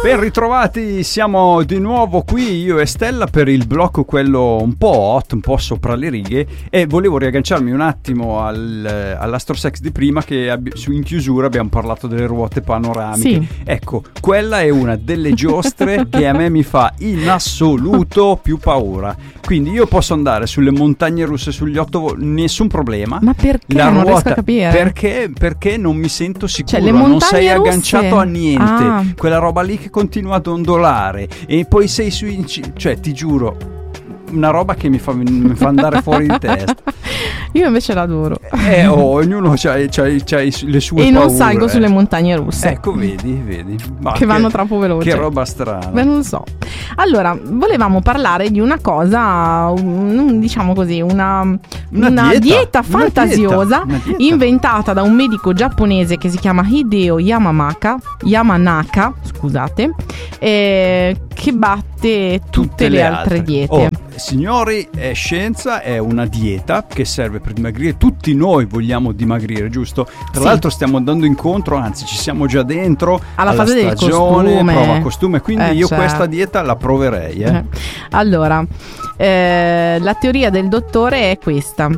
Ben ritrovati, siamo di nuovo qui io e Stella per il blocco quello un po' hot, un po' sopra le righe, e volevo riagganciarmi un attimo all'Astrosex di prima, che in chiusura abbiamo parlato delle ruote panoramiche. Sì. Ecco, quella è una delle giostre che a me mi fa in assoluto più paura. Quindi io posso andare sulle montagne russe, sugli 8 nessun problema. Ma perché? La non ruota, riesco a capire. Perché non mi sento sicuro, Cioè, le non montagne sei russe? agganciato a niente. Ah. Quella roba lì che continua ad ondolare e poi sei cioè ti giuro, una roba che mi fa andare fuori di testa. Io invece l'adoro. Ognuno c'ha le sue paure. E non salgo sulle montagne russe. Ecco, vedi. Ma che vanno troppo veloci. Che roba strana. Beh, non so. Allora, volevamo parlare di una cosa, diciamo così, una dieta fantasiosa, una dieta inventata da un medico giapponese che si chiama Hideo Yamanaka, scusate, che batte tutte le altre diete. Signori, è scienza, è una dieta che serve per dimagrire. Tutti noi vogliamo dimagrire, giusto? Tra l'altro stiamo andando incontro, anzi ci siamo già dentro alla fase del stagione, prova costume, quindi io questa dieta la proverei. Allora, la teoria del dottore è questa,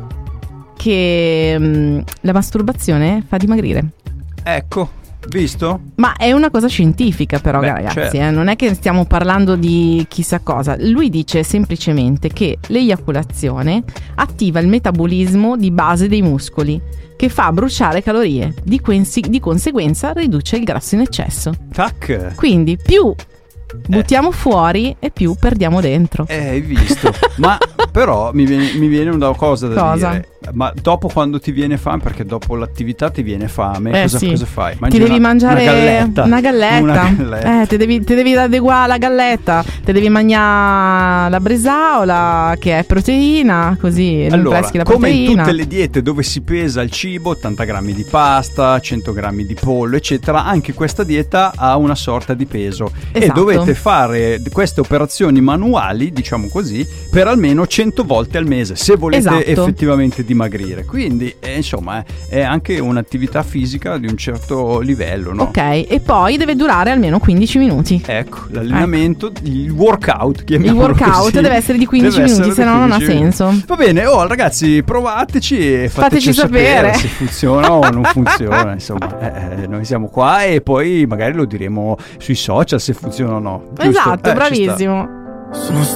che la masturbazione fa dimagrire. Ecco, visto? Ma è una cosa scientifica però, ragazzi, certo. Non è che stiamo parlando di chissà cosa. Lui dice semplicemente che l'eiaculazione attiva il metabolismo di base dei muscoli, che fa bruciare calorie, di conseguenza riduce il grasso in eccesso. Tac. Quindi più buttiamo fuori e più perdiamo dentro. Hai visto? Ma però mi viene una cosa da dire. Ma dopo, quando ti viene fame, perché dopo l'attività ti viene fame, cosa fai? Mangi ti devi mangiare una galletta. Ti devi adeguare alla galletta, ti devi mangiare la bresaola, che è proteina, così rinfreschi la proteina. Come in tutte le diete dove si pesa il cibo, 80 grammi di pasta, 100 grammi di pollo, eccetera, anche questa dieta ha una sorta di peso. Esatto. E dovete fare queste operazioni manuali, diciamo così, per almeno 100 volte al mese, se volete effettivamente dimagrire. Quindi insomma è anche un'attività fisica di un certo livello, no? Ok, e poi deve durare almeno 15 minuti. Ecco, l'allenamento, il workout, il workout deve essere di 15 minuti, se no non ha senso. Va bene, ragazzi, provateci e fateci sapere se funziona o non funziona. Insomma, noi siamo qua e poi magari lo diremo sui social se funziona o no. Esatto, bravissimo. Sono